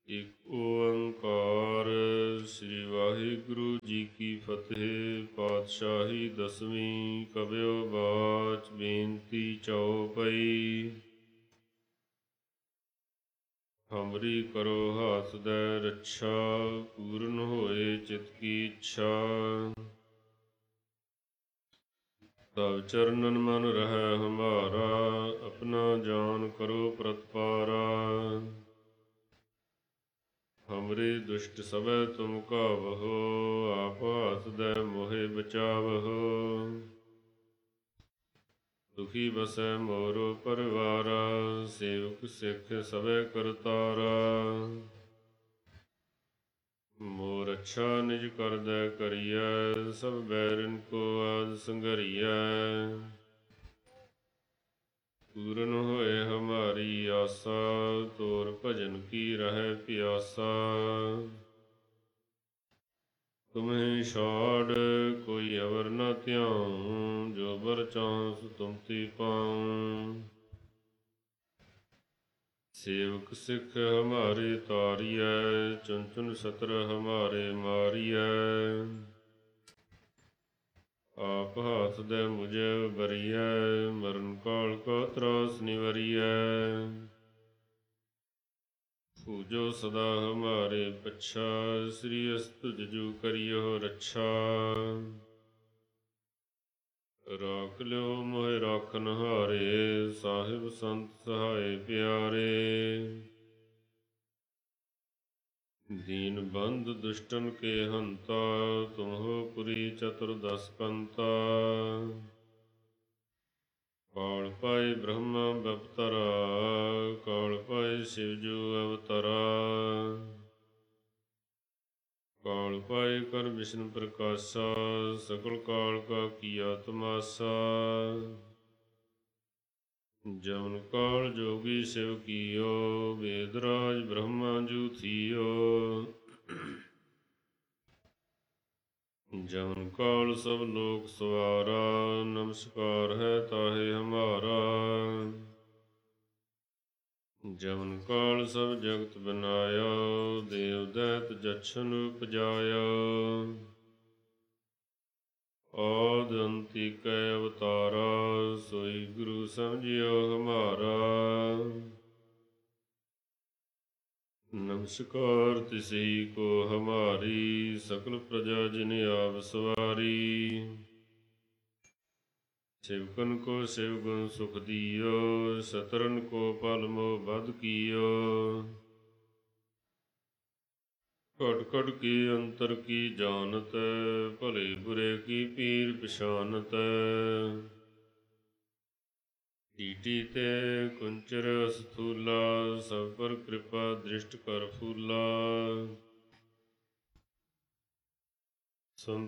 ਇਕ ਓੰਕਾਰ ਸ੍ਰੀ ਵਾਹਿਗੁਰੂ ਜੀ ਕੀ ਫਤਿਹ। ਪਾਤਸ਼ਾਹੀ ਦਸਵੀਂ ਕਬਿਓ ਬਾਚ ਬੇਨਤੀ ਚਉਪਈ। ਹਮਰੀ ਕਰੋ ਹਾਥ ਦੈ ਰੱਛਾ, ਪੂਰਨ ਹੋਏ ਚਿਤ ਕੀ ਇੱਛਾ। ਤਵ ਚਰਨਨ ਮਨ ਰਹੈ ਹਮਾਰਾ, ਆਪਣਾ ਜਾਨ ਕਰੋ ਪ੍ਰਤਪਾਰਾ। ਹਮਰੇ ਦੁਸ਼ਟ ਸਭੈ ਤੁਮ ਕਾਵਹੋ, ਆਪ ਹਾਥ ਦੈ ਮੋਹਿ ਬਚਾਵਹੋ। ਦੁਖੀ ਬਸੈ ਮੋਰੋ ਪਰਿਵਾਰਾ, ਸੇਵਕ ਸਿੱਖ ਸਭੈ ਕਰਤਾਰਾ। ਮੋਰ ਅੱਛਾ ਨਿਜ ਕਰਦੈ ਕਰੀਐ, ਸਭ ਬੈਰਿਨ ਕੋ ਆਦ ਸੰਘਰੀਐ। ਪੂਰਨ ਹੋਏ ਹਮਾਰੀ ਆਸਾ, ਤੋਰ ਭਜਨ ਕੀ ਰਹੈ ਪਿਆਸਾ। ਤੁਮਹਿ ਛਾੜ ਕੋਈ ਅਵਰ ਨ ਧਿਆਉ, ਜੋ ਬਰ ਚਾਹੁ ਸੋ ਤੁਮ ਤੇ ਪਾਉ। ਸੇਵਕ ਸਿੱਖ ਹਮਾਰੇ ਤਾਰੀਐ, ਚੁਨ ਚੁਨ ਸਤਰ ਹਮਾਰੇ ਮਾਰੀਐ। ਆਪ ਹਾਥ ਦੈ ਮੁਝੈ ਉਬਰੀਐ, ਮਰਨ ਕਾਲ ਕਾ ਤਰਾਸ ਨਿਵਰੀਐ। ਪੂਜੋ ਸਦਾ ਹਮਾਰੇ ਪੱਛਾ, ਸ੍ਰੀ ਅਸਤੁ ਜਜੂ ਕਰਿਓ ਰੱਛਾ। ਰਾਖ ਲਿਓ ਮੋਹਿ ਰਾਖਨ ਹਾਰੇ, ਸਾਹਿਬ ਸੰਤ ਸਹਾਏ ਪਿਆਰੇ। ਦੀਨ ਬੰਧ ਦੁਸ਼ਟਨ ਕੇ ਹੰਤਾ, ਤੁਮ ਹੋ ਪੁਰੀ ਚਤੁਰਦਸ ਕੰਤਾ। ਕਾਲ ਪਾਏ ਬ੍ਰਹਮਾ ਬਪਤਰਾ, ਕਾਲ ਪਾਏ ਸਿਵ ਜੂ ਅਵਤਰਾ। ਕਾਲ ਪਾਏ ਕਰ ਵਿਸ਼ਨ ਪ੍ਰਕਾਸ਼ਾ, ਸਕਲ ਕਾਲ ਕਾ ਕੀਆ ਤਮਾਸਾ। ਜਮਨ ਕਾਲ ਜੋਗੀ ਸਿਵ ਕੀਓ, ਵੇਦ ਰਾਜ ਬ੍ਰਹਮਾ ਜੂ ਥੀਓ। ਜਮਨ ਕਾਲ ਸਭ ਲੋਕ ਸਵਾਰਾ, ਨਮਸਕਾਰ ਹੈ ਤਾਹੇ ਹਮਾਰਾ। ਜਮਨ ਕਾਲ ਸਭ ਜਗਤ ਬਨਾਇਆ, ਦੇਵ ਦੈਤ ਜਛਨ ਉਪਜਾਇਆ। ਆਦਿ ਅੰਤਿ ਕੈ ਅਵਤਾਰਾ, ਸੋਈ ਗੁਰੂ ਸਮਝਿਓ ਹਮਾਰਾ। ਨਮਸਕਾਰ ਤਿਸਈ ਕੋ ਹਮਾਰੀ, ਸਕਲ ਪ੍ਰਜਾ ਜਿਨ ਆਪ ਸਵਾਰੀ। ਸੇਵਕਨ ਕੋ ਸਿਵ ਗੁਣ ਸੁਖ ਦਿਓ, ਸਤਰਨ ਕੋ ਪਲ ਮੋਹ ਬਧ ਕੀਓ। ਘਟ ਘਟ ਕੀ ਅੰਤਰ ਕੀ ਜਾਨਤ, ਭਲੇ ਬੁਰੇ ਕੀ ਪੀਰ ਪਛਾਨਤ। ਟੀਟੀ ਤੇ ਕੁੰਚਰ ਅਸਥੂਲਾ, ਸਭ ਪਰ ਕਿਰਪਾ ਦ੍ਰਿਸ਼ਟ ਕਰ ਫੂਲਾ।